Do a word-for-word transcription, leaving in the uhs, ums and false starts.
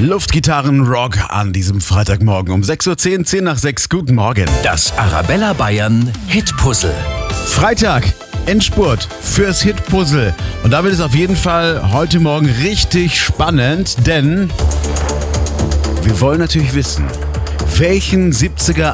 Luftgitarren-Rock an diesem Freitagmorgen um sechs Uhr zehn, zehn nach sechs. Guten Morgen. Das Arabella Bayern Hitpuzzle. Freitag, Endspurt fürs Hitpuzzle. Und damit ist auf jeden Fall heute Morgen richtig spannend, denn wir wollen natürlich wissen, welchen siebziger,